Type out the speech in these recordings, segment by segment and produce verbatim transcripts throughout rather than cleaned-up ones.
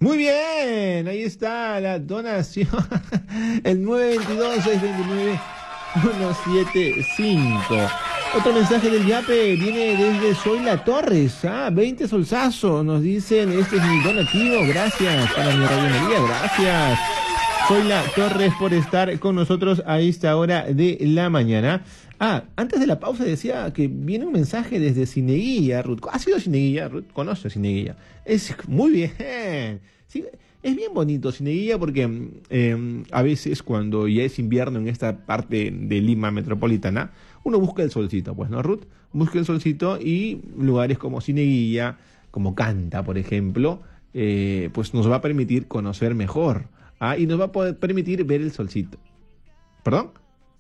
Muy bien, ahí está la donación. El nueve dos dos, seis dos nueve, uno siete cinco. Otro mensaje del Yape viene desde Zoila Torres. Ah, veinte solsazos. Nos dicen, este es mi donativo. Gracias para mi Radio María. Gracias, Zoila Torres, por estar con nosotros a esta hora de la mañana. Ah, antes de la pausa decía que viene un mensaje desde Cineguía, Ruth. ¿Ha sido Cineguía, Ruth? Conoce Cineguía. Es muy bien. Sí, es bien bonito Cineguía porque eh, a veces cuando ya es invierno en esta parte de Lima metropolitana, uno busca el solcito, pues, ¿no, Ruth? Busca el solcito y lugares como Cineguía, como Canta, por ejemplo, eh, pues nos va a permitir conocer mejor. ¿Ah? Y nos va a poder permitir ver el solcito. ¿Perdón?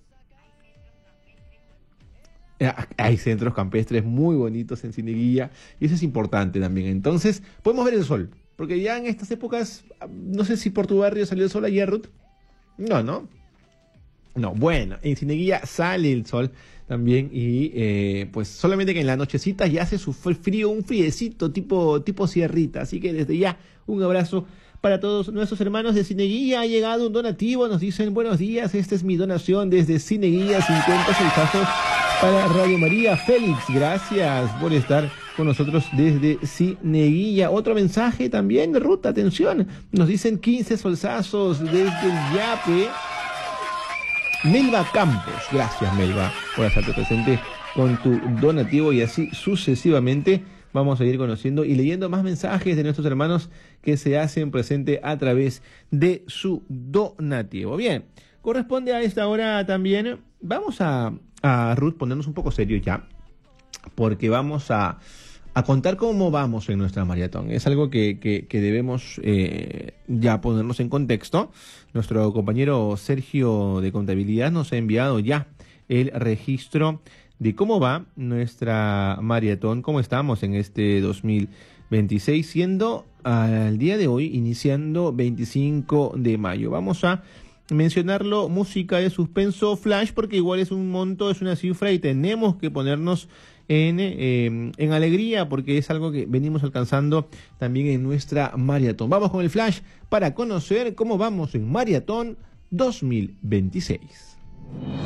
Hay centros campestres muy bonitos en Cineguía y eso es importante también. Entonces, podemos ver el sol, porque ya en estas épocas, no sé si por tu barrio salió el sol ayer, Ruth. No, no. No, bueno, en Cineguía sale el sol también y eh, pues solamente que en la nochecita ya hace su frío, un friecito tipo, tipo sierrita. Así que desde ya, un abrazo para todos nuestros hermanos de Cineguía. Ha llegado un donativo, nos dicen buenos días, esta es mi donación desde Cineguía, cincuenta solsazos para Radio María. Félix, gracias por estar con nosotros desde Cineguía. Otro mensaje también, Ruth, atención, nos dicen quince solsazos desde el Yape. Melba Campos, gracias Melba por hacerte presente con tu donativo y así sucesivamente. Vamos a ir conociendo y leyendo más mensajes de nuestros hermanos que se hacen presente a través de su donativo. Bien, corresponde a esta hora también, vamos a, a Ruth, ponernos un poco serios ya, porque vamos a, a contar cómo vamos en nuestra maratón. Es algo que, que, que debemos eh, ya ponernos en contexto. Nuestro compañero Sergio de Contabilidad nos ha enviado ya el registro de cómo va nuestra maratón, cómo estamos en este dos mil veintiséis, siendo al día de hoy, iniciando veinticinco de mayo. Vamos a mencionarlo, música de suspenso flash, porque igual es un monto, es una cifra y tenemos que ponernos en, eh, en alegría, porque es algo que venimos alcanzando también en nuestra maratón. Vamos con el flash para conocer cómo vamos en maratón dos mil veintiséis.